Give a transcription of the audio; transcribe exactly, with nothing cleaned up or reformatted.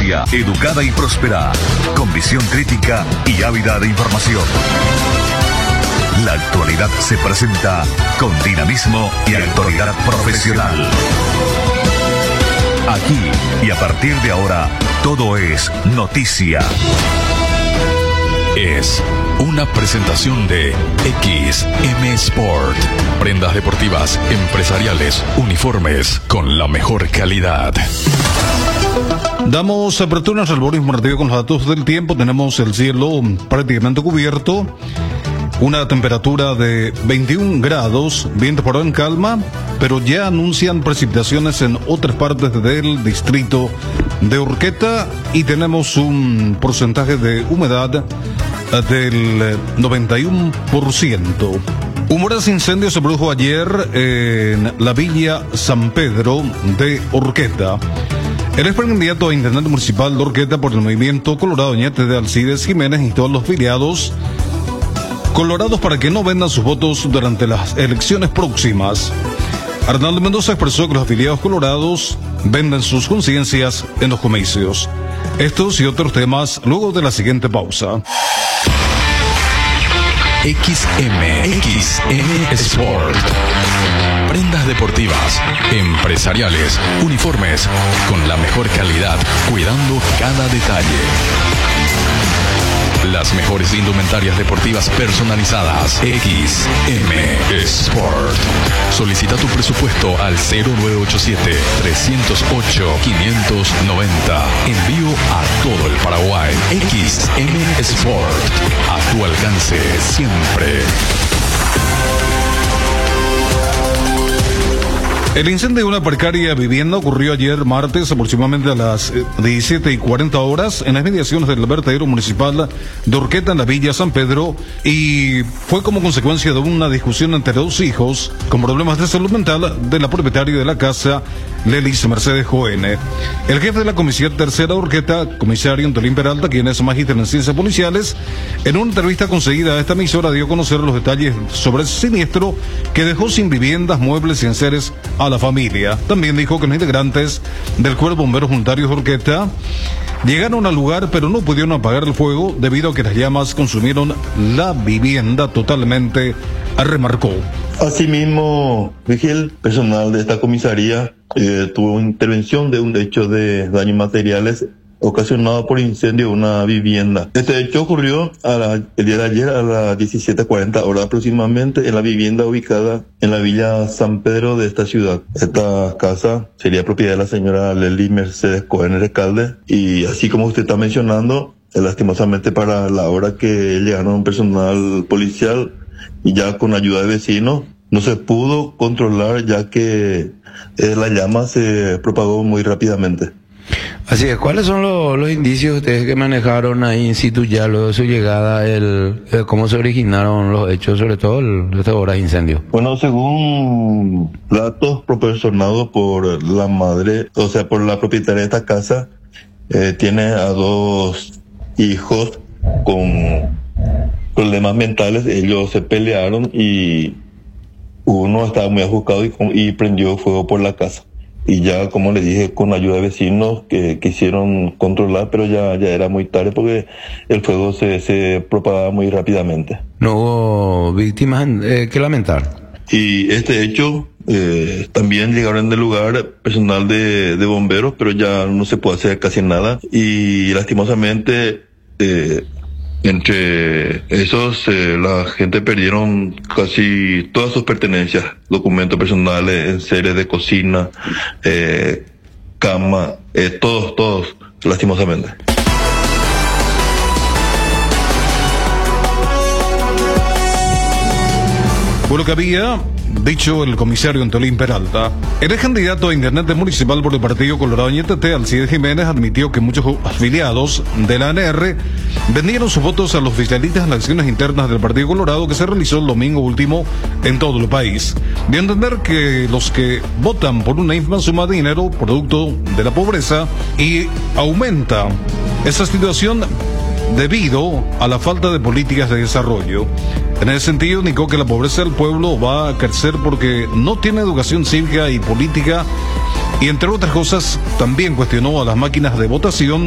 amplia, educada y próspera, con visión crítica y ávida de información. La actualidad se presenta con dinamismo y autoridad profesional. Aquí y a partir de ahora, todo es noticia. Es una presentación de X M Sport. Prendas deportivas, empresariales, uniformes con la mejor calidad. Damos apertura al albor informativo con los datos del tiempo. Tenemos el cielo prácticamente cubierto. Una temperatura de veintiún grados, viento por en calma, pero ya anuncian precipitaciones en otras partes del distrito de Urqueta y tenemos un porcentaje de humedad del noventa y uno por ciento. Un voraz incendio se produjo ayer en la Villa San Pedro de Urqueta. El ex candidato a intendente municipal de Urqueta por el Movimiento Colorado, Ñate de Alcides Jiménez, instó a los filiados colorados para que no vendan sus votos durante las elecciones próximas. Arnaldo Mendoza expresó que los afiliados colorados venden sus conciencias en los comicios. Estos y otros temas luego de la siguiente pausa. X M, X M Sport. Prendas deportivas, empresariales, uniformes con la mejor calidad, cuidando cada detalle. Las mejores indumentarias deportivas personalizadas. X M Sport. Solicita tu presupuesto al cero nueve ocho siete, tres cero ocho, cinco nueve cero. Envío a todo el Paraguay. X M Sport. A tu alcance siempre. El incendio de una precaria vivienda ocurrió ayer martes aproximadamente a las diecisiete y cuarenta horas en las mediaciones del vertedero municipal de Urqueta en la Villa San Pedro y fue como consecuencia de una discusión entre dos hijos con problemas de salud mental de la propietaria de la casa, Lelis Mercedes Joene. El jefe de la Comisión Tercera de Urqueta, comisario Antolín Peralta, quien es magíster en ciencias policiales, en una entrevista concedida a esta emisora dio a conocer los detalles sobre ese siniestro que dejó sin viviendas, muebles y enseres a la familia. También dijo que los integrantes del Cuerpo de Bomberos Voluntarios de Urqueta llegaron al lugar pero no pudieron apagar el fuego debido a que las llamas consumieron la vivienda totalmente, remarcó. Asimismo, Vigil, personal de esta comisaría eh, tuvo intervención de un hecho de daños materiales ocasionado por incendio de una vivienda. Este hecho ocurrió a la, el día de ayer a las diecisiete cuarenta horas aproximadamente en la vivienda ubicada en la Villa San Pedro de esta ciudad. Esta casa sería propiedad de la señora Lely Mercedes Cohen Recalde y así como usted está mencionando, lastimosamente para la hora que llegaron personal policial y ya con ayuda de vecinos, no se pudo controlar ya que eh, la llama se propagó muy rápidamente. Así es, ¿cuáles son los, los indicios ustedes que manejaron ahí in situ ya luego de su llegada, el, el cómo se originaron los hechos, sobre todo el, estas horas de incendio? Bueno, según datos proporcionados por la madre, o sea, por la propietaria de esta casa, eh, tiene a dos hijos con problemas mentales. Ellos se pelearon y uno estaba muy ajuscado y, y prendió fuego por la casa. Y ya, como le dije, con ayuda de vecinos que quisieron controlar, pero ya, ya era muy tarde porque el fuego se, se propagaba muy rápidamente. ¿No hubo víctimas eh, que lamentar? Y este hecho, eh, también llegaron del lugar personal de, de bomberos, pero ya no se puede hacer casi nada. Y lastimosamente, eh, entre esos, eh, la gente perdieron casi todas sus pertenencias, documentos personales, enseres de cocina, eh, cama, eh, todos, todos, lastimosamente. Por lo que había dicho el comisario Antolín Peralta, el ex candidato a intendente municipal por el Partido Colorado Ñate, Alcides Jiménez, admitió que muchos afiliados de la A N R vendieron sus votos a los oficialistas en las acciones internas del Partido Colorado que se realizó el domingo último en todo el país. De entender que los que votan por una ínfima suma de dinero, producto de la pobreza, y aumenta esa situación debido a la falta de políticas de desarrollo. En ese sentido, indicó que la pobreza del pueblo va a crecer porque no tiene educación cívica y política, y entre otras cosas también cuestionó a las máquinas de votación